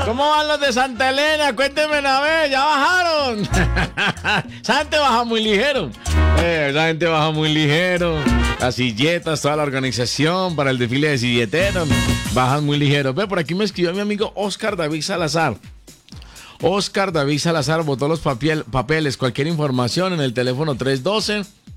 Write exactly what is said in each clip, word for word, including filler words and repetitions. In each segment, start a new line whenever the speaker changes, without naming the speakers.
¿Cómo van los de Santa Elena? Cuéntenme una vez, ¿ya bajaron? Esa gente baja muy ligero. Eh, esa gente baja muy ligero. Las silletas, toda la organización para el desfile de silleteros bajan muy ligero. Ve, por aquí me escribió mi amigo Oscar David Salazar. Oscar David Salazar botó los papiel, papeles. Cualquier información en el teléfono tres uno dos,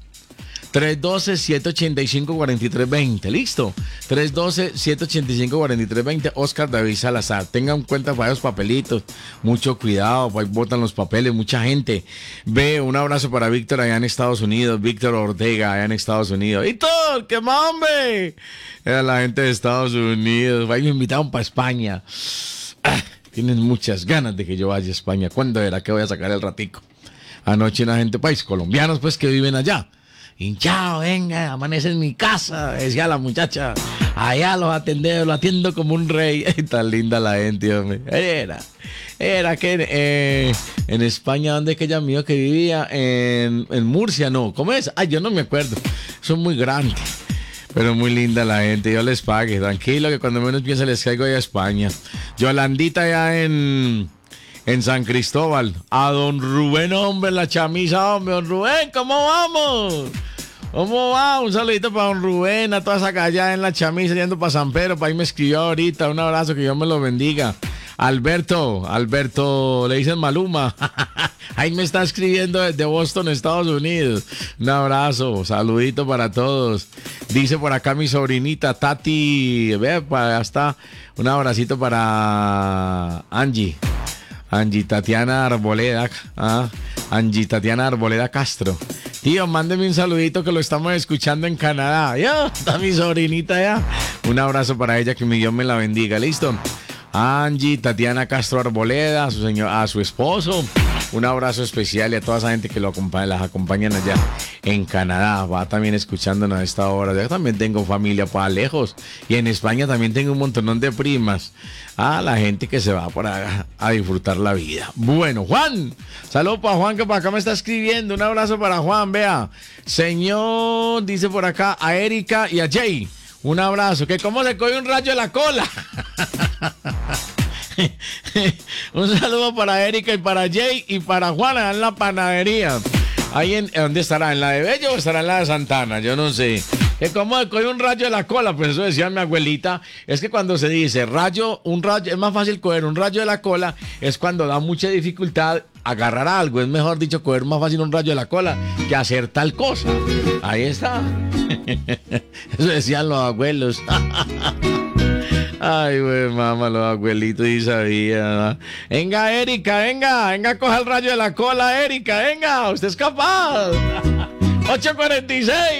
tres uno dos, siete ocho cinco, cuatro tres dos cero. ¿Listo? tres uno dos, siete ocho cinco, cuatro tres dos cero. Oscar David Salazar. Tengan en cuenta para esos papelitos. Mucho cuidado. Ahí botan los papeles. Mucha gente. Ve, un abrazo para Víctor allá en Estados Unidos. Víctor Ortega allá en Estados Unidos. ¡Víctor! ¡Qué más, hombre! Era la gente de Estados Unidos. Ahí me invitaron para España. Ah, tienen muchas ganas de que yo vaya a España. ¿Cuándo era que voy a sacar el ratico? Anoche una gente, país, colombianos pues que viven allá. Hinchado, venga, amanece en mi casa, decía la muchacha. Allá los atendeo, lo atiendo como un rey. Tan linda la gente, hombre. Era, era que eh, en España, ¿dónde es que ella mío que vivía? En, en Murcia, no. ¿Cómo es? Ay, yo no me acuerdo. Son muy grandes. Pero muy linda la gente, yo les pague. Tranquilo que cuando menos piense les caigo allá a España. Yolandita allá en... En San Cristóbal, a don Rubén, hombre, la chamisa, hombre, don Rubén, ¿cómo vamos? ¿Cómo va? Un saludito para don Rubén, a toda esa calle en la chamisa, yendo para San Pedro, para ahí me escribió ahorita, un abrazo, que Dios me lo bendiga. Alberto, Alberto, le dicen Maluma, ahí me está escribiendo desde Boston, Estados Unidos. Un abrazo, saludito para todos. Dice por acá mi sobrinita Tati, ve, para está, un abracito para Angie. Angie Tatiana Arboleda, ah, Angie Tatiana Arboleda Castro. Tío, mándeme un saludito que lo estamos escuchando en Canadá. Ya, está mi sobrinita ya. Un abrazo para ella, que mi Dios me la bendiga. ¿Listo? Angie Tatiana Castro Arboleda, a su señor, a su esposo. Un abrazo especial y a toda esa gente que lo acompaña, las acompañan allá en Canadá. Va también escuchándonos a esta hora. Yo también tengo familia para lejos. Y en España también tengo un montón de primas. A la gente que se va por acá a disfrutar la vida. Bueno, Juan. Saludos para Juan, que para acá me está escribiendo. Un abrazo para Juan, vea. Señor, dice por acá a Erika y a Jay. Un abrazo. Que cómo se coge un rayo de la cola. Un saludo para Erika y para Jay y para Juana en la panadería. Ahí en, ¿dónde estará? ¿En la de Bello o estará en la de Santana? Yo no sé. Que como coge un rayo de la cola, pues eso decía mi abuelita. Es que cuando se dice rayo, un rayo, es más fácil coger un rayo de la cola, es cuando da mucha dificultad agarrar algo. Es mejor dicho, coger más fácil un rayo de la cola que hacer tal cosa. Ahí está. Eso decían los abuelos. Ay, güey, mamá, los abuelitos y sabían, ¿no? Venga, Erika, venga, venga, coja el rayo de la cola, Erika, venga, usted es capaz. ocho cuarenta y seis